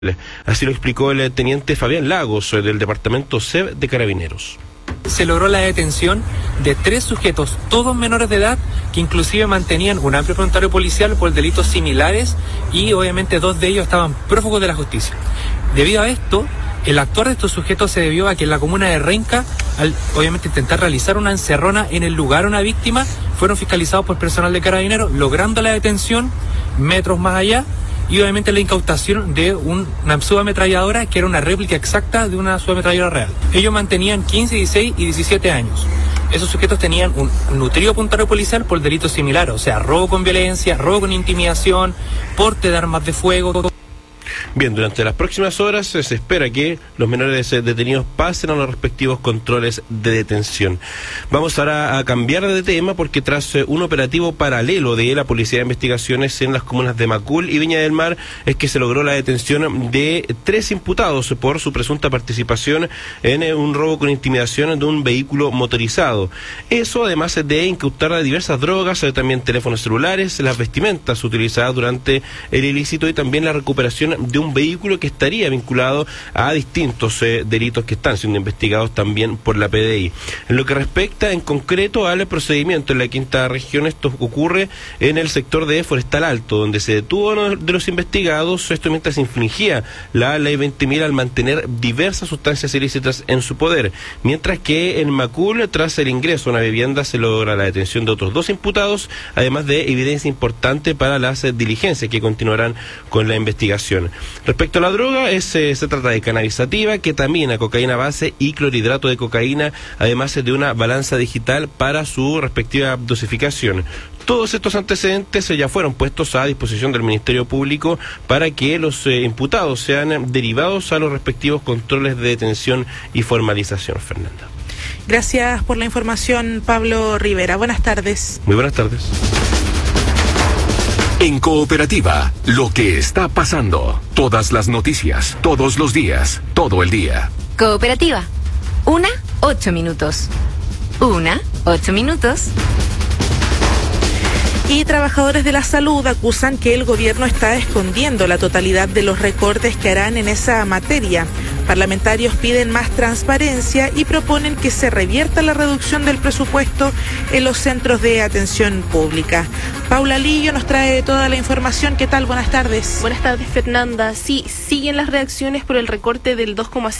Así lo explicó el teniente Fabián Lagos del departamento SEB de Carabineros. Se logró la detención de 3 sujetos, todos menores de edad, que inclusive mantenían un amplio prontuario policial por delitos similares y obviamente 2 de ellos estaban prófugos de la justicia. Debido a esto, el actuar de estos sujetos se debió a que en la comuna de Renca, al obviamente intentar realizar una encerrona en el lugar a una víctima, fueron fiscalizados por personal de Carabineros, logrando la detención metros más allá y obviamente la incautación de una subametralladora que era una réplica exacta de una subametralladora real. Ellos mantenían 15, 16 y 17 años. Esos sujetos tenían un nutrido puntario policial por delitos similares, o sea, robo con violencia, robo con intimidación, porte de armas de fuego. Bien, durante las próximas horas se espera que los menores detenidos pasen a los respectivos controles de detención. Vamos ahora a cambiar de tema porque tras un operativo paralelo de la Policía de Investigaciones en las comunas de Macul y Viña del Mar es que se logró la detención de 3 imputados por su presunta participación en un robo con intimidación de un vehículo motorizado. Eso además de incautar diversas drogas, también teléfonos celulares, las vestimentas utilizadas durante el ilícito y también la recuperación de un vehículo que estaría vinculado a distintos delitos que están siendo investigados también por la PDI. En lo que respecta en concreto al procedimiento en la Quinta Región, esto ocurre en el sector de Forestal Alto, donde se detuvo uno de los investigados, esto mientras infringía la ley 20.000 al mantener diversas sustancias ilícitas en su poder, mientras que en Macul, tras el ingreso a una vivienda, se logra la detención de otros 2 imputados, además de evidencia importante para las diligencias que continuarán con la investigación. Respecto a la droga, se trata de cannabis sativa, ketamina, cocaína base y clorhidrato de cocaína, además de una balanza digital para su respectiva dosificación. Todos estos antecedentes ya fueron puestos a disposición del Ministerio Público para que los imputados sean derivados a los respectivos controles de detención y formalización. Fernanda. Gracias por la información, Pablo Rivera. Buenas tardes. Muy buenas tardes. En Cooperativa, lo que está pasando. Todas las noticias, todos los días, todo el día. Cooperativa. 8 minutos. 8 minutos. Y trabajadores de la salud acusan que el gobierno está escondiendo la totalidad de los recortes que harán en esa materia. Parlamentarios piden más transparencia y proponen que se revierta la reducción del presupuesto en los centros de atención pública. Paula Lillo nos trae toda la información. ¿Qué tal? Buenas tardes. Buenas tardes, Fernanda. Sí, siguen las reacciones por el recorte del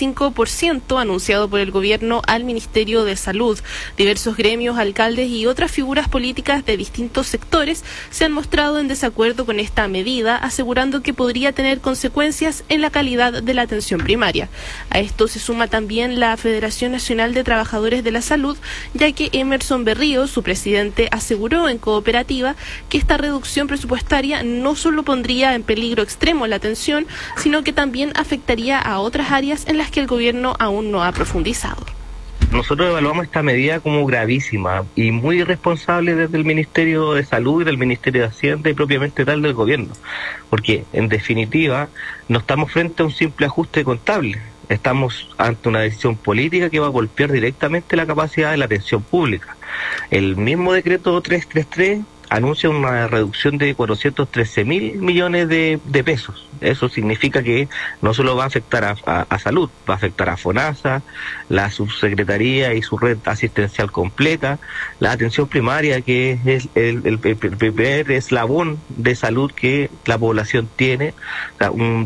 2,5% anunciado por el gobierno al Ministerio de Salud. Diversos gremios, alcaldes y otras figuras políticas de distintos sectores se han mostrado en desacuerdo con esta medida, asegurando que podría tener consecuencias en la calidad de la atención primaria. A esto se suma también la Federación Nacional de Trabajadores de la Salud, ya que Emerson Berrío, su presidente, aseguró en Cooperativa que esta reducción presupuestaria no solo pondría en peligro extremo la atención, sino que también afectaría a otras áreas en las que el gobierno aún no ha profundizado. Nosotros evaluamos esta medida como gravísima y muy irresponsable desde el Ministerio de Salud y del Ministerio de Hacienda y propiamente tal del gobierno, porque en definitiva no estamos frente a un simple ajuste contable, estamos ante una decisión política que va a golpear directamente la capacidad de la atención pública. El mismo decreto 333 anuncia una reducción de 413.000 millones de pesos. Eso significa que no solo va a afectar a salud, va a afectar a FONASA, la subsecretaría y su red asistencial completa, la atención primaria, que es el primer eslabón de salud que la población tiene, o sea, un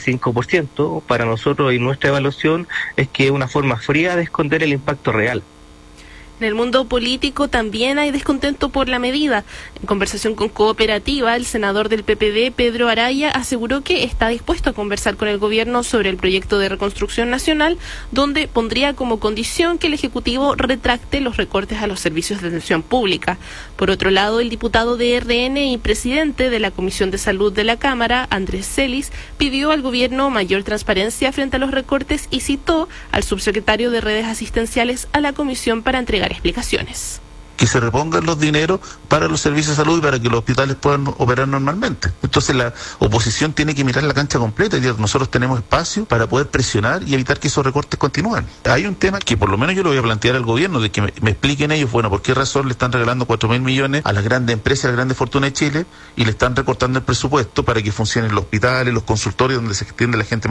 2,5%. Para nosotros y nuestra evaluación es que es una forma fría de esconder el impacto real. En el mundo político también hay descontento por la medida. En conversación con Cooperativa, el senador del PPD, Pedro Araya, aseguró que está dispuesto a conversar con el gobierno sobre el proyecto de reconstrucción nacional, donde pondría como condición que el Ejecutivo retracte los recortes a los servicios de atención pública. Por otro lado, el diputado de RN y presidente de la Comisión de Salud de la Cámara, Andrés Celis, pidió al gobierno mayor transparencia frente a los recortes y citó al subsecretario de Redes Asistenciales a la comisión para entregar explicaciones. que se repongan los dineros para los servicios de salud y para que los hospitales puedan operar normalmente. Entonces la oposición tiene que mirar la cancha completa y nosotros tenemos espacio para poder presionar y evitar que esos recortes continúen. Hay un tema que por lo menos yo lo voy a plantear al gobierno, de que me expliquen ellos, bueno, por qué razón le están regalando 4.000 millones a las grandes empresas, a las grandes fortunas de Chile, y le están recortando el presupuesto para que funcionen los hospitales, los consultorios donde se atiende la gente